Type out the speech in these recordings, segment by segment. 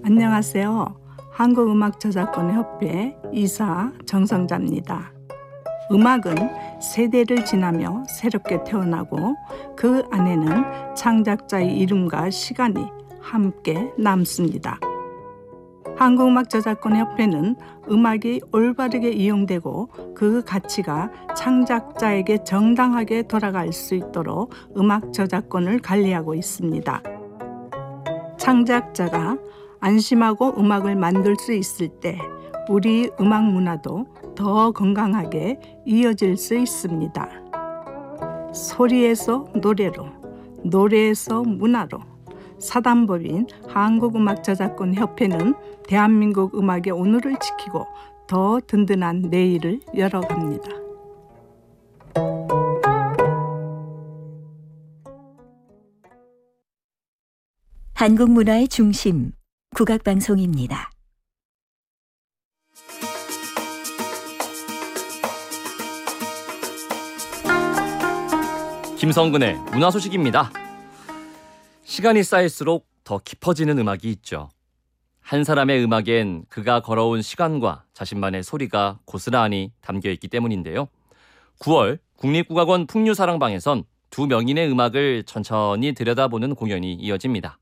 안녕하세요. 한국음악저작권협회 이사 정성자입니다. 음악은 세대를 지나며 새롭게 태어나고 그 안에는 창작자의 이름과 시간이 함께 남습니다. 한국음악저작권협회는 음악이 올바르게 이용되고 그 가치가 창작자에게 정당하게 돌아갈 수 있도록 음악 저작권을 관리하고 있습니다. 창작자가 안심하고 음악을 만들 수 있을 때 우리 음악 문화도 더 건강하게 이어질 수 있습니다. 소리에서 노래로, 노래에서 문화로 사단법인 한국음악저작권협회는 대한민국 음악의 오늘을 지키고 더 든든한 내일을 열어갑니다. 한국 문화의 중심, 국악방송입니다. 김성근의 문화 소식입니다. 시간이 쌓일수록 더 깊어지는 음악이 있죠. 한 사람의 음악엔 그가 걸어온 시간과 자신만의 소리가 고스란히 담겨있기 때문인데요. 9월 국립국악원 풍류사랑방에선 두 명인의 음악을 천천히 들여다보는 공연이 이어집니다.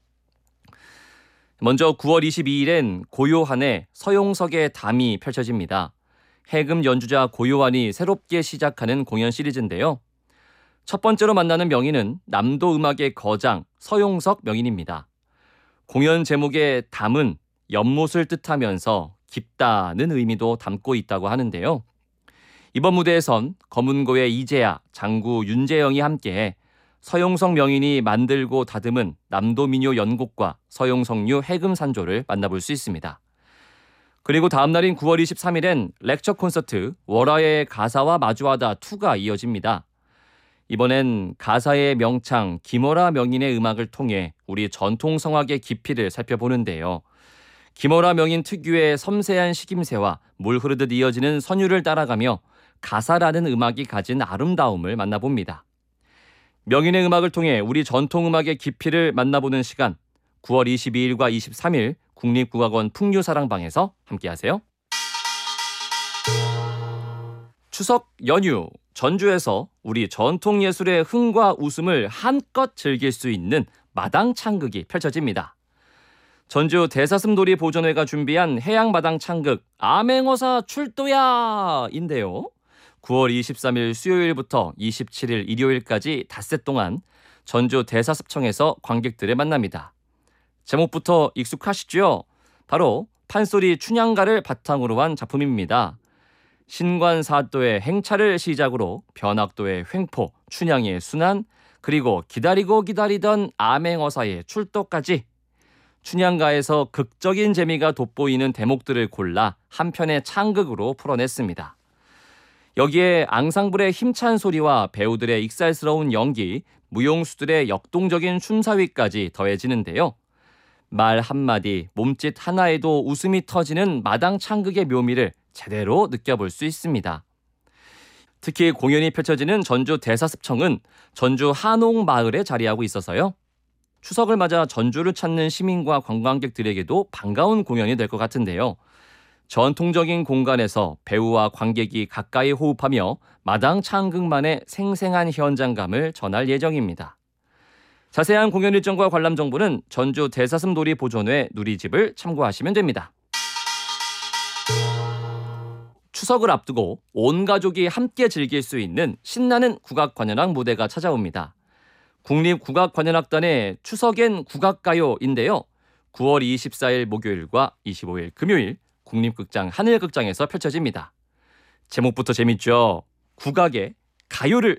먼저 9월 22일엔 고요한의 서용석의 담이 펼쳐집니다. 해금 연주자 고요한이 새롭게 시작하는 공연 시리즈인데요. 첫 번째로 만나는 명인은 남도 음악의 거장 서용석 명인입니다. 공연 제목의 담은 연못을 뜻하면서 깊다는 의미도 담고 있다고 하는데요. 이번 무대에선 검은고의 이재야, 장구 윤재영이 함께 서용석 명인이 만들고 다듬은 남도 민요 연곡과 서용석류 해금산조를 만나볼 수 있습니다. 그리고 다음 날인 9월 23일엔 렉처 콘서트 월화의 가사와 마주하다 2가 이어집니다. 이번엔 가사의 명창 김어라 명인의 음악을 통해 우리 전통 성악의 깊이를 살펴보는데요. 김어라 명인 특유의 섬세한 식임새와 물 흐르듯 이어지는 선율을 따라가며 가사라는 음악이 가진 아름다움을 만나봅니다. 명인의 음악을 통해 우리 전통 음악의 깊이를 만나보는 시간, 9월 22일과 23일 국립국악원 풍류사랑방에서 함께하세요. 추석 연휴, 전주에서 우리 전통예술의 흥과 웃음을 한껏 즐길 수 있는 마당창극이 펼쳐집니다. 전주 대사슴놀이 보존회가 준비한 해양마당창극 암행어사 출도야! 인데요. 9월 23일 수요일부터 27일 일요일까지 닷새 동안 전주 대사습청에서 관객들을 만납니다. 제목부터 익숙하시죠? 바로 판소리 춘향가를 바탕으로 한 작품입니다. 신관사도의 행차를 시작으로 변학도의 횡포, 춘향의 순환, 그리고 기다리고 기다리던 암행어사의 출도까지 춘향가에서 극적인 재미가 돋보이는 대목들을 골라 한 편의 창극으로 풀어냈습니다. 여기에 앙상블의 힘찬 소리와 배우들의 익살스러운 연기, 무용수들의 역동적인 춤사위까지 더해지는데요. 말 한마디, 몸짓 하나에도 웃음이 터지는 마당창극의 묘미를 제대로 느껴볼 수 있습니다. 특히 공연이 펼쳐지는 전주 대사습청은 전주 한옥마을에 자리하고 있어서요. 추석을 맞아 전주를 찾는 시민과 관광객들에게도 반가운 공연이 될 것 같은데요. 전통적인 공간에서 배우와 관객이 가까이 호흡하며 마당창극만의 생생한 현장감을 전할 예정입니다. 자세한 공연 일정과 관람 정보는 전주 대사슴놀이 보존회 누리집을 참고하시면 됩니다. 추석을 앞두고 온 가족이 함께 즐길 수 있는 신나는 국악관현악 무대가 찾아옵니다. 국립국악관현악단의 추석엔 국악가요인데요. 9월 24일 목요일과 25일 금요일 국립극장 하늘극장에서 펼쳐집니다. 제목부터 재밌죠? 국악에 가요를